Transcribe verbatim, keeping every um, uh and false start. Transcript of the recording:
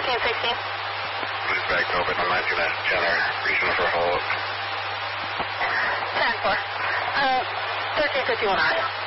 thirteen sixteen. Please back open on nineteen Jenner, regional for hold. ten four. Uh, thirteen fifty-one.